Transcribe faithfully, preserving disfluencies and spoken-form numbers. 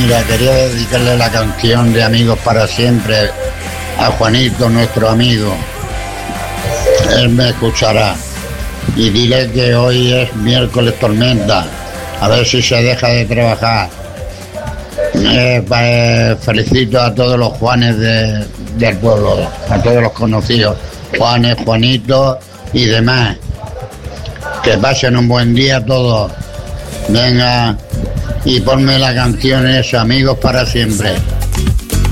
Mira, quería dedicarle la canción de Amigos para Siempre a Juanito, nuestro amigo. Él me escuchará. Y dile que hoy es miércoles tormenta. A ver si se deja de trabajar. Eh, eh, felicito a todos los Juanes de, del pueblo, a todos los conocidos. Juanes, Juanito y demás. Que pasen un buen día todos. Venga, y ponme la canción esa, Amigos para Siempre.